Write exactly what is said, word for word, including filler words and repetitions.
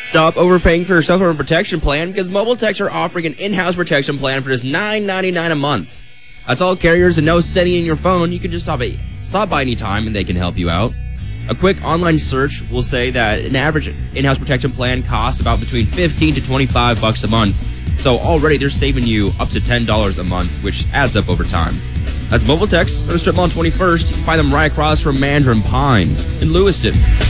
Stop overpaying for your cell phone protection plan because Mobile Techs are offering an in-house protection plan for just nine ninety-nine a month. That's all carriers and no setting in your phone. You can just stop, a, stop by anytime and they can help you out. A quick online search will say that an average in-house protection plan costs about between fifteen to twenty-five bucks a month. So already they're saving you up to ten dollars a month, which adds up over time. That's Mobile Techs on the strip mall on twenty-first. You can find them right across from Mandarin Pine in Lewiston.